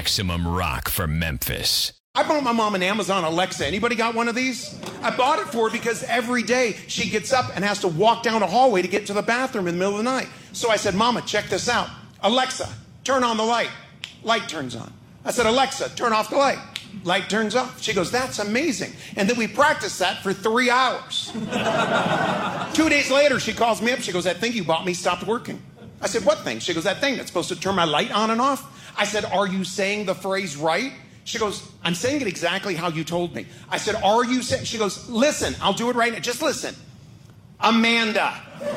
Maximum Rock for Memphis. I bought my mom an Amazon Alexa. Anybody got one of these? I bought it for her because every day she gets up and has to walk down a hallway to get to the bathroom in the middle of the night. So I said, Mama, check this out. Alexa, turn on the light. Light turns on. I said, Alexa, turn off the light. Light turns off. She goes, that's amazing. And then we practiced that for 3 hours. 2 days later, she calls me up. She goes, that thing you bought me stopped working. I said, what thing? She goes, that thing that's supposed to turn my light on and off. I said, are you saying the phrase right? She goes, I'm saying it exactly how you told me. I said, are you saying? She goes, listen, I'll do it right now. Just listen. Amanda.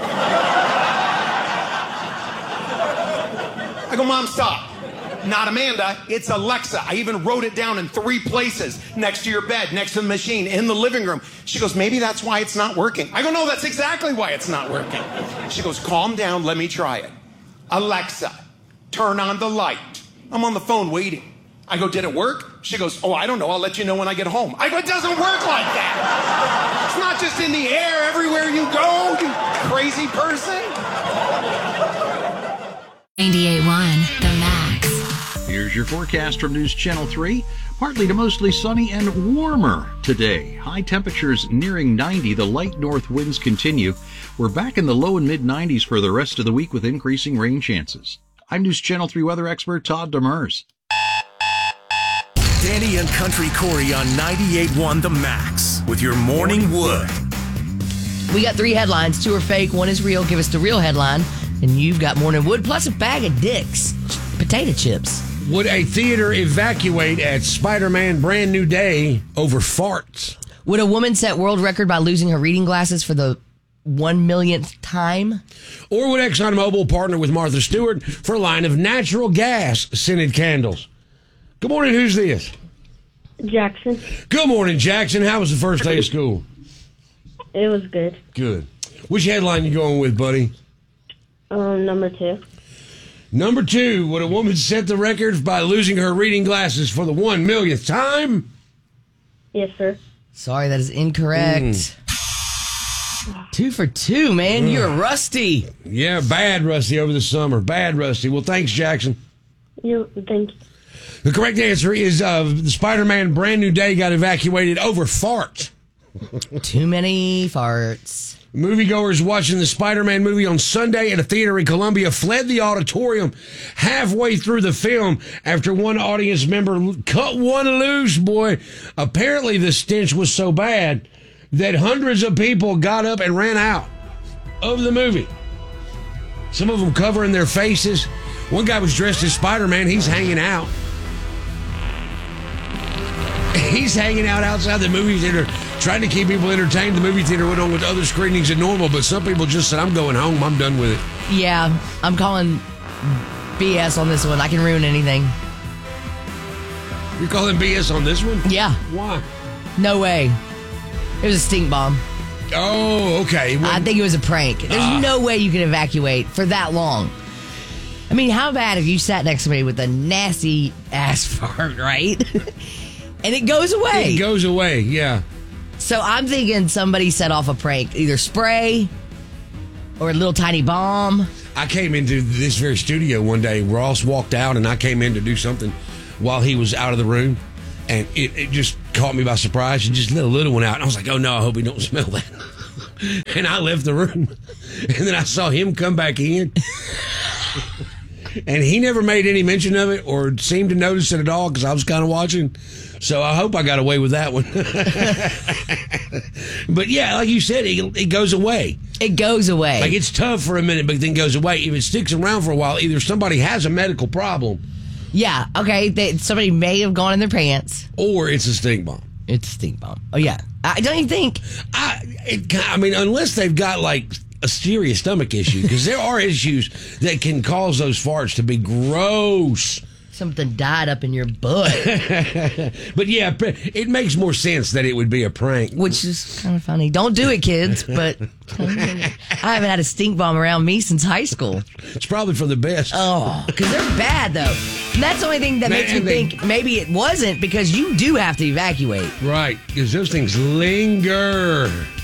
I go, Mom, stop. Not Amanda, it's Alexa. I even wrote it down in 3 places. Next to your bed, next to the machine, in the living room. She goes, maybe that's why it's not working. I go, no, that's exactly why it's not working. She goes, calm down, let me try it. Alexa, turn on the light. I'm on the phone waiting. I go, did it work? She goes, oh, I don't know, I'll let you know when I get home. I go, it doesn't work like that. It's not just in the air everywhere you go, you crazy person. 98.1 The Max. Here's your forecast from News Channel 3. Partly to mostly sunny and warmer today. High temperatures nearing 90. The light north winds continue. We're back in the low and mid 90s for the rest of the week with increasing rain chances. I'm News Channel 3 weather expert Todd Demers. Danny and Country Corey on 98.1 The Max with your Morning Wood. We got 3 headlines. 2 are fake, 1 is real. Give us the real headline. And you've got Morning Wood plus a bag of Dick's potato chips. Would a theater evacuate at Spider-Man Brand New Day over farts? Would a woman set world record by losing her reading glasses for the 1 millionth time? Or would ExxonMobil partner with Martha Stewart for a line of natural gas scented candles? Good morning, who's this? Jackson. Good morning, Jackson. How was the first day of school? It was good. Good. Which headline you going with, buddy? Number 2. Number 2, would a woman set the record by losing her reading glasses for the 1 millionth time? Yes, sir. Sorry, that is incorrect. 2 for 2, man. You're rusty. Yeah, bad rusty over the summer. Bad rusty. Well, thanks, Jackson. Thank you. The correct answer is the Spider-Man Brand New Day got evacuated over farts. Too many farts. Moviegoers watching the Spider-Man movie on Sunday at a theater in Columbia fled the auditorium halfway through the film after one audience member cut one loose, boy. Apparently the stench was so bad that hundreds of people got up and ran out of the movie. Some of them covering their faces. One guy was dressed as Spider-Man. He's hanging out. He's hanging out outside the movie theater, trying to keep people entertained. The movie theater went on with other screenings than normal, but some people just said, I'm going home. I'm done with it. Yeah, I'm calling BS on this one. I can ruin anything. You're calling BS on this one? Yeah. Why? No way. It was a stink bomb. Oh, okay. Well, I think it was a prank. There's no way you can evacuate for that long. I mean, how bad if you sat next to me with a nasty ass fart, right? And it goes away. It goes away, yeah. So I'm thinking somebody set off a prank, either spray or a little tiny bomb. I came into this very studio one day. Ross walked out, and I came in to do something while he was out of the room, and it just caught me by surprise and just let a little one out. And I was like, oh, no, I hope he don't smell that. And I left the room, and then I saw him come back in. And he never made any mention of it or seemed to notice it at all because I was kind of watching. So I hope I got away with that one. But yeah, like you said, it goes away. It goes away. Like it's tough for a minute, but then goes away. If it sticks around for a while, either somebody has a medical problem. Yeah, okay. Somebody may have gone in their pants. Or it's a stink bomb. It's a stink bomb. Oh, yeah. Don't you think? I mean, unless they've got like a serious stomach issue, because there are issues that can cause those farts to be gross. Something died up in your butt. But yeah, it makes more sense that it would be a prank. Which is kind of funny. Don't do it, kids, but I haven't had a stink bomb around me since high school. It's probably for the best. Oh, because they're bad, though. And that's the only thing that makes me think maybe it wasn't, because you do have to evacuate. Right, because those things linger.